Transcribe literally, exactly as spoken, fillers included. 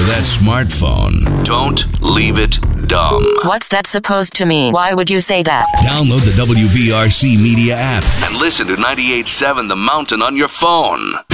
for that smartphone. Don't leave it dumb. What's that supposed to mean? Why would you say that? Download the W V R C Media app and listen to ninety-eight point seven The Mountain on your phone.